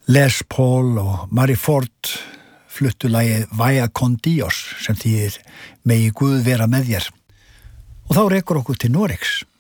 Les Paul og Mary Ford fluttu lagið Vaya con Dios sem þýðir megi Guð vera með þér. Og þá rekur okkur til Noregs.